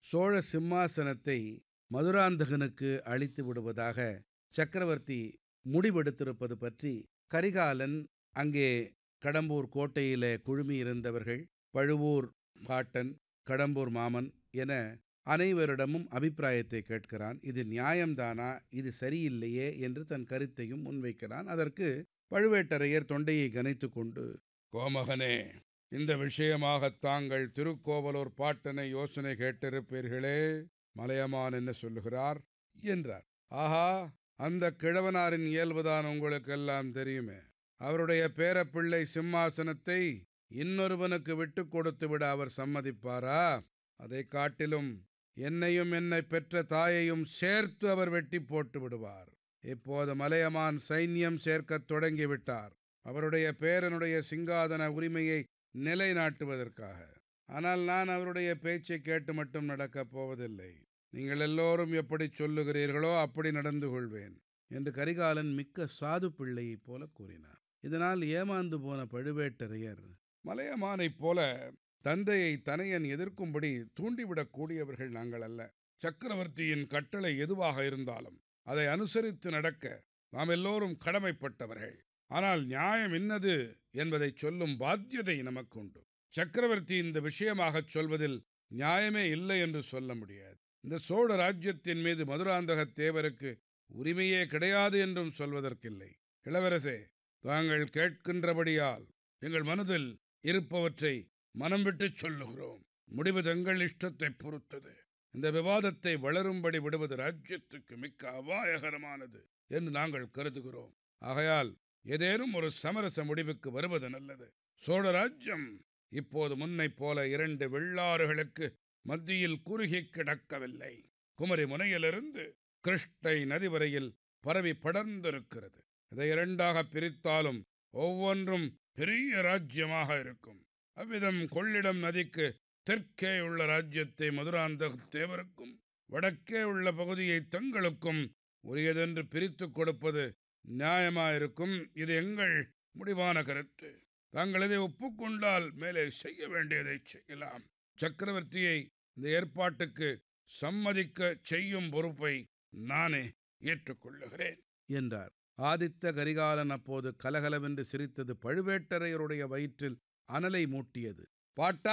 சோழ சிம்மாசனத்தை மதுராந்தகனுக்கு அளித்து விடுவதாக சக்கரவர்த்தி முடிவெடுத்திருப்பது பற்றி கரிகாலன் அங்கே கடம்பூர் கோட்டையிலே குழுமியிருந்தவர்கள், பழுவூர் பாட்டன், கடம்பூர் மாமன் என அனைவரிடமும் அபிப்பிராயத்தை கேட்கிறான். இது நியாயம்தானா, இது சரியில்லையே என்று தன் கருத்தையும் முன்வைக்கிறான். அதற்கு பழுவேட்டரையர் தொண்டையை கனைத்துக் கொண்டு, கோமகனே, இந்த விஷயமாக தாங்கள் திருக்கோவலூர் பாட்டனை யோசனை கேட்டிருப்பீர்களே, மலையமான் என்ன சொல்லுகிறார் என்றார். ஆஹா, அந்த கிழவனாரின் இயல்புதான் உங்களுக்கெல்லாம் தெரியுமே. அவருடைய பேரப்பிள்ளை சிம்மாசனத்தை இன்னொருவனுக்கு விட்டுக் கொடுத்து விட அவர் சம்மதிப்பாரா? அதை காட்டிலும் என்னையும் என்னை பெற்ற தாயையும் சேர்த்து அவர் வெட்டி போட்டு விடுவார். இப்போது மலையமான் சைன்யம் சேர்க்கத் தொடங்கிவிட்டார், அவருடைய பேரனுடைய சிங்காதன உரிமையை நிலைநாட்டுவதற்காக. ஆனால் நான் அவருடைய பேச்சை கேட்டு மட்டும் நடக்கப் போவதில்லை. நீங்கள் எல்லோரும் எப்படி சொல்லுகிறீர்களோ அப்படி நடந்து கொள்வேன் என்று கரிகாலன் மிக்க சாது பிள்ளையைப் போல கூறினார். இதனால் ஏமாந்து போன பழுவேட்டரையர், மலையமானைப் போல தந்தையை தனையன் எதிர்க்கும்படி தூண்டிவிடக்கூடியவர்கள் நாங்கள் அல்ல. சக்கரவர்த்தியின் கட்டளை எதுவாக இருந்தாலும் அதை அனுசரித்து நடக்க நாம் எல்லோரும் கடமைப்பட்டவர்கள். ஆனால் நியாயம் இன்னது என்பதை சொல்லும் பாத்தியதை நமக்குண்டு. சக்கரவர்த்தி இந்த விஷயமாகச் சொல்வதில் நியாயமே இல்லை என்று சொல்ல முடியாது. இந்த சோழ ராஜ்யத்தின் மீது மதுராந்தகத் தேவருக்கு உரிமையே கிடையாது என்றும் சொல்வதற்கில்லை. இளவரசே, தாங்கள் கேட்கின்றபடியால் எங்கள் மனதில் இருப்பவற்றை மனம் விட்டுச் சொல்லுகிறோம். முடிவு தங்கள் இஷ்டத்தை பொறுத்தது. இந்த விவாதத்தை வளரும்படி விடுவது ராஜ்யத்துக்கு மிக்க அபாயகரமானது என்று நாங்கள் கருதுகிறோம். ஆகையால் ஏதேனும் ஒரு சமரச முடிவுக்கு வருவது நல்லது. சோழ ராஜ்யம் இப்போது முன்னைப் போல 2 வெள்ளாறுகளுக்கு மத்தியில் குறுகி கிடக்கவில்லை. குமரி முனையிலிருந்து கிருஷ்ணை நதி வரையில் பரவி படர்ந்திருக்கிறது. இதை 2ஆக பிரித்தாலும் ஒவ்வொன்றும் பெரிய ராஜ்யமாக இருக்கும். அவ்விதம் கொள்ளிடம் நதிக்கு தெற்கே உள்ள ராஜ்யத்தை மதுராந்தக தேவருக்கும், வடக்கே உள்ள பகுதியை தங்களுக்கும் உரியதென்று பிரித்து கொடுப்பது நியாயமாயிருக்கும். இது எங்கள் முடிவான கருத்து. தாங்கள் இதை ஒப்புக்கொண்டால் மேலே செய்ய வேண்டியதை செய்யலாம். சக்கரவர்த்தியை இந்த ஏற்பாட்டுக்கு சம்மதிக்க செய்யும் பொறுப்பை நானே ஏற்றுக்கொள்ளுகிறேன் என்றார். ஆதித்த கரிகாலன் அப்போது கலகலவென்று சிரித்தது பழுவேட்டரையருடைய வயிற்றில் அனலை மூட்டியது. பாட்டா,